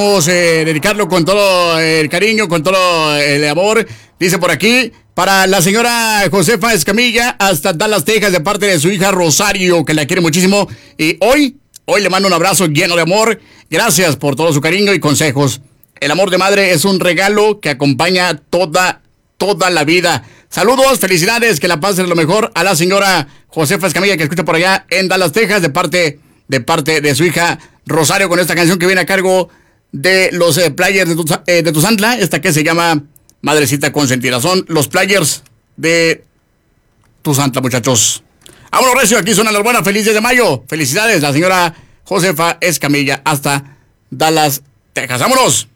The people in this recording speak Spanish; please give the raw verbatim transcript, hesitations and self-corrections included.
Vamos a eh, dedicarlo con todo el cariño, con todo el amor. Dice por aquí, para la señora Josefa Escamilla, hasta Dallas, Texas, de parte de su hija Rosario, que la quiere muchísimo. Y hoy, hoy le mando un abrazo lleno de amor. Gracias por todo su cariño y consejos. El amor de madre es un regalo que acompaña toda, toda la vida. Saludos, felicidades, que la pasen lo mejor a la señora Josefa Escamilla, que escucha por allá en Dallas, Texas, de parte, de parte de su hija Rosario, con esta canción que viene a cargo de los eh, players de, tu, eh, de Tuzantla, esta que se llama Madrecita Consentida. Son los players de Tuzantla, muchachos. Vámonos, recio, aquí suenan las buenas. Feliz diez de mayo. Felicidades, la señora Josefa Escamilla, hasta Dallas, Texas. Vámonos.